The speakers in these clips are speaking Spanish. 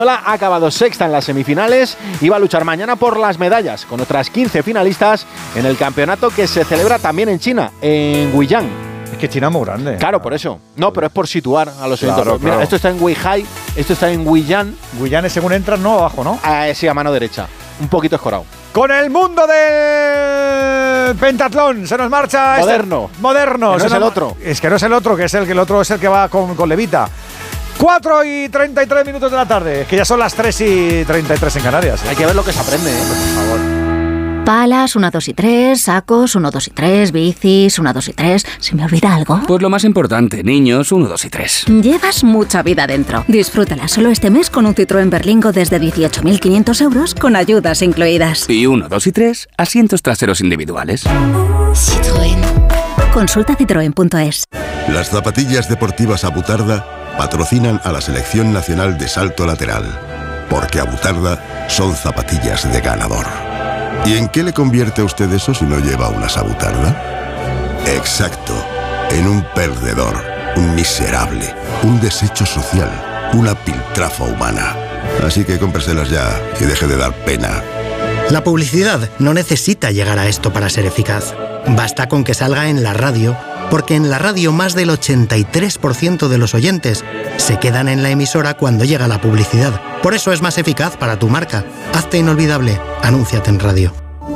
Ha acabado sexta en las semifinales y va a luchar mañana por las medallas con otras 15 finalistas en el campeonato que se celebra también en China, en Guiyang. Es que China es muy grande. Claro, por eso. No, pero es por situar a los oyentes. Claro. Mira, esto está en Weihai, esto está en Guiyang. Guiyang es según entras, no abajo, ¿no? Sí, a mano derecha. Un poquito escorado. Con el mundo del pentatlón se nos marcha. Moderno. Que no es el otro. Es que no es el otro, que es el otro es el que va con levita. 4:33 de la tarde. Es que ya son las 3:33 en Canarias. Hay que ver lo que se aprende, por favor. Palas, 1, 2 y 3, sacos, 1, 2 y 3, bicis, 1, 2 y 3. ¿Se me olvida algo? Pues lo más importante, niños, 1, 2 y 3. Llevas mucha vida dentro. Disfrútala solo este mes con un Citroën Berlingo desde 18.500 euros con ayudas incluidas. Y 1, 2 y 3, asientos traseros individuales. Citroën. Consulta citroen.es. Las zapatillas deportivas Abutarda patrocinan a la Selección Nacional de Salto Lateral, porque Abutarda son zapatillas de ganador. ¿Y en qué le convierte a usted eso si no lleva unas Abutarda? Exacto, en un perdedor, un miserable, un desecho social, una piltrafa humana. Así que cómpreselas ya y deje de dar pena. La publicidad no necesita llegar a esto para ser eficaz. Basta con que salga en la radio, porque en la radio más del 83% de los oyentes se quedan en la emisora cuando llega la publicidad. Por eso es más eficaz para tu marca. Hazte inolvidable. Anúnciate en radio.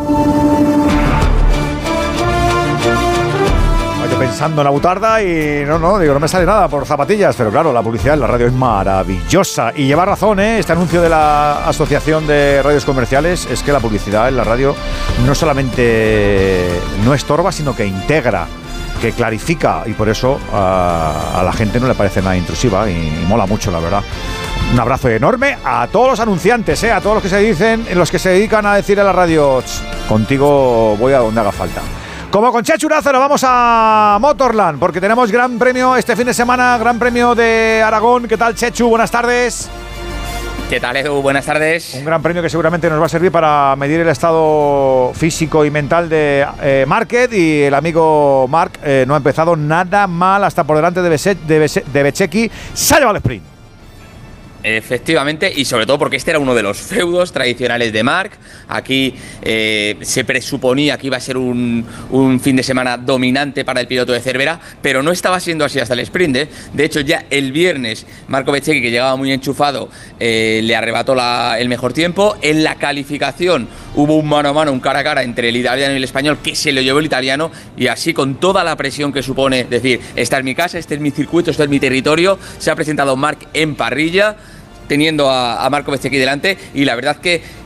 Yo pensando en la Abutarda y no me sale nada por zapatillas, pero claro, la publicidad en la radio es maravillosa. Y lleva razón, este anuncio de la Asociación de Radios Comerciales, es que la publicidad en la radio no solamente no estorba, sino que integra, que clarifica, y por eso a la gente no le parece nada intrusiva y mola mucho, la verdad. Un abrazo enorme a todos los anunciantes, a todos los que se dedican a decir a la radio, contigo voy a donde haga falta. Como con Chechu Lázaro, vamos a Motorland, porque tenemos gran premio este fin de semana, gran premio de Aragón. ¿Qué tal, Chechu? Buenas tardes. ¿Qué tal, Edu? Buenas tardes. Un gran premio que seguramente nos va a servir para medir el estado físico y mental de Márquez, y el amigo Marc no ha empezado nada mal, hasta por delante de Bezzecchi. Se ha llevado el sprint. Efectivamente, y sobre todo porque este era uno de los feudos tradicionales de Marc. Aquí se presuponía que iba a ser un fin de semana dominante para el piloto de Cervera, pero no estaba siendo así hasta el sprint. De hecho, ya el viernes Marco Bezzecchi, que llegaba muy enchufado, le arrebató el mejor tiempo. En la calificación hubo un mano a mano, un cara a cara entre el italiano y el español, que se lo llevó el italiano, y así, con toda la presión que supone decir, esta es mi casa, este es mi circuito, este es mi territorio, se ha presentado Marc en parrilla, teniendo a Marco Bezzecchi delante, y la verdad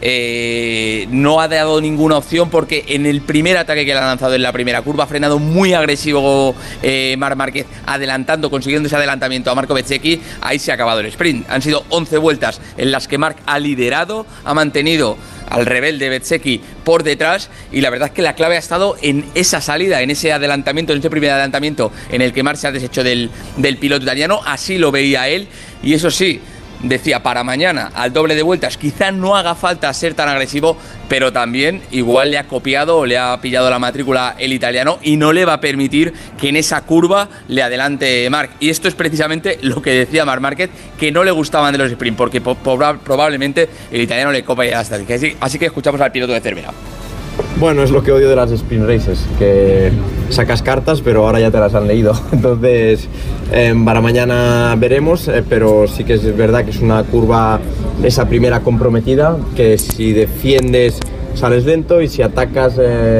que no ha dado ninguna opción, porque en el primer ataque que le ha lanzado en la primera curva ha frenado muy agresivo Marc Márquez, adelantando, consiguiendo ese adelantamiento a Marco Bezzecchi. Ahí se ha acabado el sprint. Han sido 11 vueltas en las que Marc ha liderado, ha mantenido al rebelde Bezzecchi por detrás, y la verdad es que la clave ha estado en esa salida, en ese adelantamiento, en ese primer adelantamiento en el que Marc se ha deshecho del piloto italiano. Así lo veía él, y eso sí, decía, para mañana, al doble de vueltas, quizá no haga falta ser tan agresivo, pero también igual le ha copiado o le ha pillado la matrícula el italiano, y no le va a permitir que en esa curva le adelante Marc. Y esto es precisamente lo que decía Marc Márquez, que no le gustaban de los sprint, porque probablemente el italiano le copia hasta. Así que escuchamos al piloto de Cervera. Bueno, es lo que odio de las sprint races, que sacas cartas pero ahora ya te las han leído. Entonces, para mañana veremos, pero sí que es verdad que es una curva, esa primera comprometida, que si defiendes sales lento, y si atacas,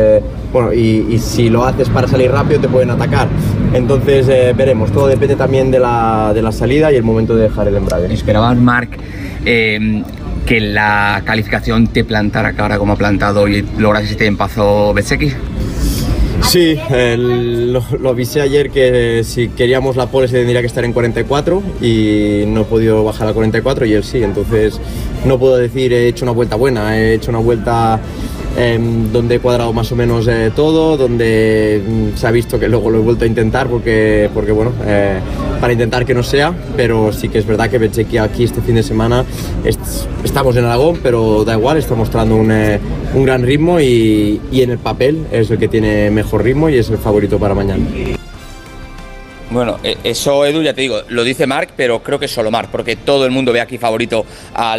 y si lo haces para salir rápido te pueden atacar. Entonces veremos, todo depende también de la salida y el momento de dejar el embrague. ¿Esperabas, Marc, que la calificación te plantara cara como ha plantado y logras este empazo Bezzecchi? Sí, lo avisé ayer que si queríamos la pole se tendría que estar en 44, y no he podido bajar a 44 y él sí. Entonces no puedo decir he hecho una vuelta buena, he hecho una vuelta donde he cuadrado más o menos todo, donde se ha visto que luego lo he vuelto a intentar porque bueno, para intentar que no sea, pero sí que es verdad que Bezzecchi aquí este fin de semana estamos en Aragón, pero da igual, está mostrando un gran ritmo, y en el papel es el que tiene mejor ritmo y es el favorito para mañana. Bueno, eso, Edu, ya te digo, lo dice Marc, pero creo que es solo Marc, porque todo el mundo ve aquí favorito al